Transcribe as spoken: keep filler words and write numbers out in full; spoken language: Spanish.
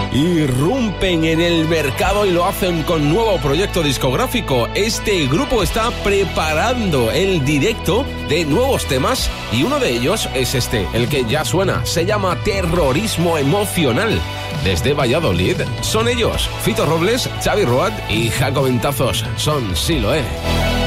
irrumpen en el mercado y lo hacen con nuevo proyecto discográfico. Este grupo está preparando el directo de nuevos temas y uno de ellos es este, el que ya suena. Se llama Terrorismo Emocional. Desde Valladolid son ellos, Fito Robles, Xavi Roat y Jaco Ventazos. Son Siloé.